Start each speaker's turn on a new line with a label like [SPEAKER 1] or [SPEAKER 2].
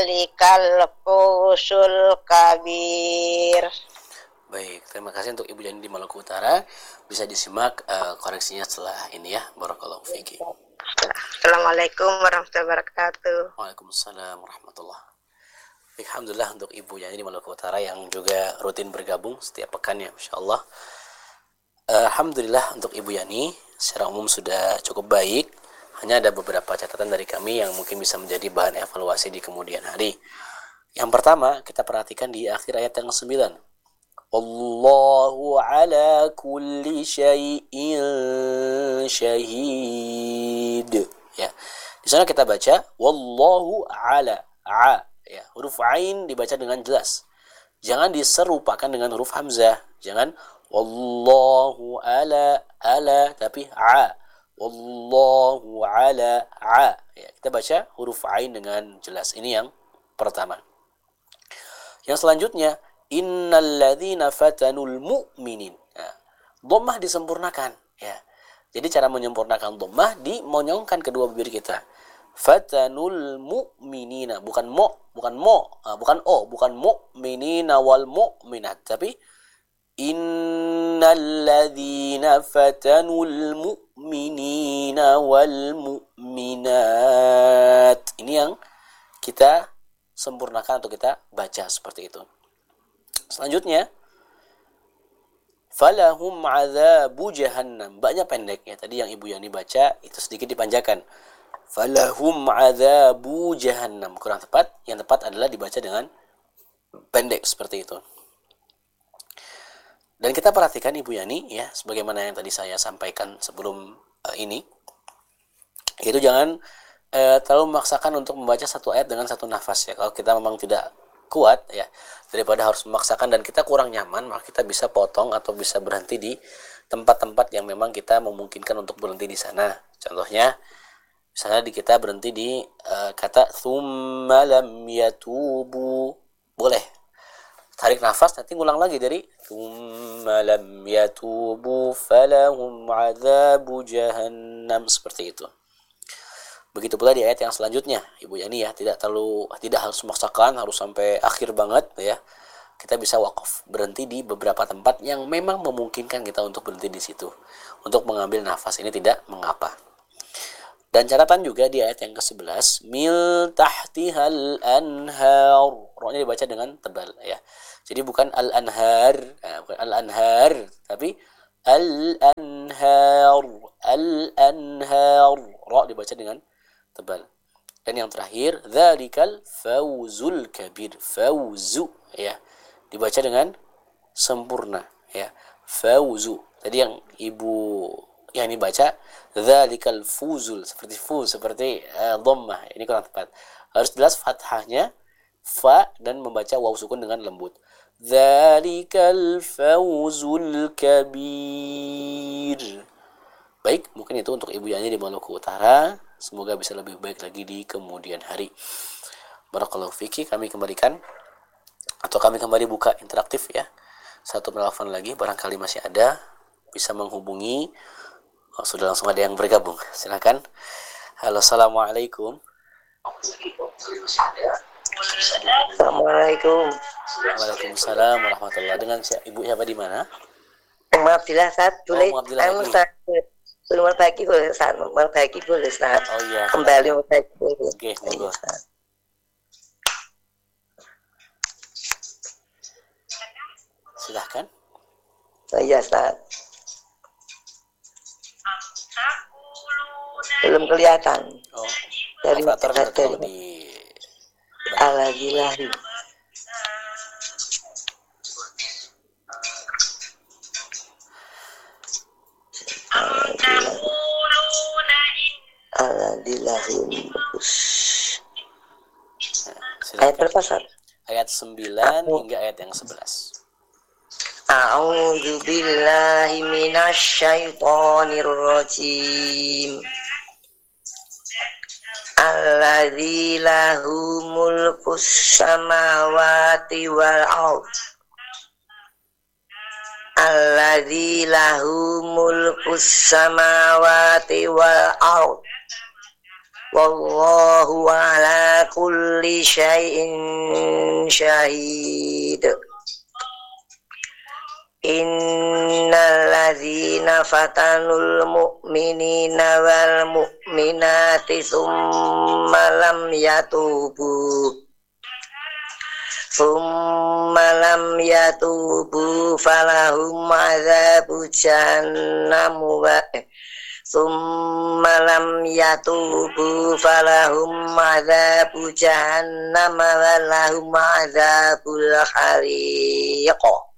[SPEAKER 1] Dzalikal fawzul kabir.
[SPEAKER 2] Baik, terima kasih untuk Ibu Yani di Maluku Utara. Bisa disimak koreksinya setelah ini ya. Barakallahu fiiki.
[SPEAKER 1] Assalamualaikum warahmatullahi wabarakatuh.
[SPEAKER 2] Waalaikumsalam warahmatullahi wabarakatuh. Alhamdulillah untuk Ibu Yani di Maluku Utara yang juga rutin bergabung setiap pekannya, insyaallah. Alhamdulillah untuk Ibu Yani secara umum sudah cukup baik. Hanya ada beberapa catatan dari kami yang mungkin bisa menjadi bahan evaluasi di kemudian hari. Yang pertama, kita perhatikan di akhir ayat yang 9. Wallahu ala kulli syai'in syahid. Ya. Di sana kita baca wallahu ala ya. Huruf ain dibaca dengan jelas. Jangan diserupakan dengan huruf hamzah. Jangan wallahu ala tapi wallahu ala ya. Kita baca huruf ain dengan jelas. Ini yang pertama. Yang selanjutnya innalladzina fatanul mu'minin. Nah, dhammah disempurnakan ya. Jadi cara menyempurnakan dhammah dimonyongkan kedua bibir kita. Fatanul mu'minina, bukan bukan mu'minina wal mu'minat, tapi innalladzina fatanul mu'minina wal mu'minat. Ini yang kita sempurnakan atau kita baca seperti itu. Selanjutnya falahum adzabu jahannam. Banyak pendeknya. Tadi yang Ibu Yani baca itu sedikit dipanjakan. Falahum adzabu jahannam. Kurang tepat. Yang tepat adalah dibaca dengan pendek seperti itu. Dan kita perhatikan Ibu Yani ya, sebagaimana yang tadi saya sampaikan sebelum ini. Itu jangan terlalu memaksakan untuk membaca satu ayat dengan satu nafas ya. Kalau kita memang tidak kuat ya, daripada harus memaksakan dan kita kurang nyaman, maka kita bisa potong atau bisa berhenti di tempat-tempat yang memang kita memungkinkan untuk berhenti di sana. Contohnya misalnya kita berhenti di kata tsumma lam yatubu, boleh tarik nafas nanti ngulang lagi dari tsumma lam yatubu falahum adzabu jahannam, seperti itu. Begitu pula di ayat yang selanjutnya, Ibu Yani ya, tidak harus memaksakan harus sampai akhir banget ya. Kita bisa wakaf, berhenti di beberapa tempat yang memang memungkinkan kita untuk berhenti di situ. Untuk mengambil nafas ini tidak mengapa. Dan catatan juga di ayat yang ke-11, mil tahtihal anhar. Roknya dibaca dengan tebal ya. Jadi bukan al-anhar, bukan al-anhar, tapi al-anhar. Rok dibaca dengan tebal. Dan yang terakhir, dzalikal fawzul kabir. Fawzu ya. Dibaca dengan sempurna ya. Fawzu. Tadi yang Ibu yang dibaca dzalikal fuzul, seperti dhammah. Ini kurang tepat. Harus jelas fathahnya fa dan membaca waw sukun dengan lembut. Dzalikal fawzul kabir. Baik, mungkin itu untuk Ibu Yani di Maluku Utara. Semoga bisa lebih baik lagi di kemudian hari. Barakallahu fiki. Kami kembali buka interaktif ya. Satu penelpon lagi, barangkali masih ada, bisa menghubungi. Sudah langsung ada yang bergabung. Silakan. Halo, assalamualaikum.
[SPEAKER 1] Assalamualaikum.
[SPEAKER 2] Waalaikumsalam warahmatullahi. Dengan Ibu siapa di mana?
[SPEAKER 1] Abdillah Ustaz. Boleh berbagi boleh Ustaz. Berbagi boleh Ustaz.
[SPEAKER 2] Oh iya.
[SPEAKER 1] Kembali berbagi boleh.
[SPEAKER 2] Oke, monggo. Silahkan.
[SPEAKER 1] Oh iya Ustaz. Belum kelihatan.
[SPEAKER 2] Oh.
[SPEAKER 1] Dari
[SPEAKER 2] di
[SPEAKER 1] Alhamdulillah. Ayat berapa Ustaz?
[SPEAKER 2] Ayat 9 hingga ayat yang 11.
[SPEAKER 1] A'udzu billahi minasyaitonir rajim. Alladzi lahu mulkus samawati wal ardh. Alladzi lahu mulkus samawati wal ardh. wallahu ala kulli syai'in syahid. Innal ladzina fatanul mu'minina wal mu'minati tsumma lam yatubu falahum adzabu jahannam wa lam yatubu falahum adzabu jahannam wa lahum adzabul hariq.